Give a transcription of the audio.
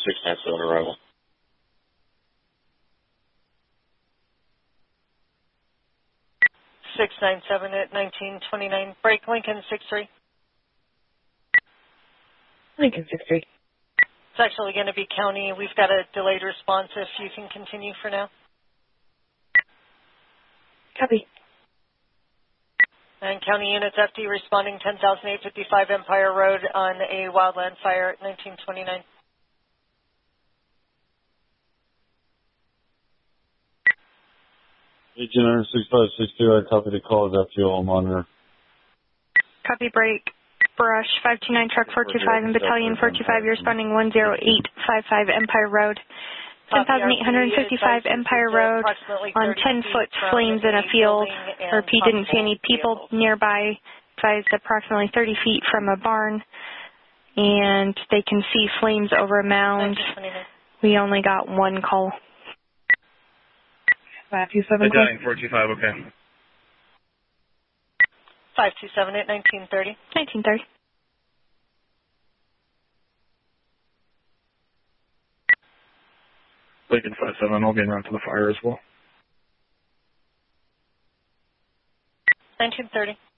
697 arrival. 697 at 1929. Break Lincoln 63. Lincoln 63. It's actually going to be county. We've got a delayed response if you can continue for now. Copy. And county units FD responding 10,855 Empire Road on a wildland fire at 1929. Agent 6562, I copy the call as FTO monitor. Copy break. Brush 529 truck 425 and battalion 425, you're responding 10855 Empire Road. 10,855 Empire Road on 10-foot flames in a field. Repeat, didn't see any people nearby. Advised approximately 30 feet from a barn. And they can see flames over a mound. We only got one call. Matthew 7. Battalion 425, okay. 527 at 1930. 1930. Lincoln 57, I'll be around to the fire as well. 1930.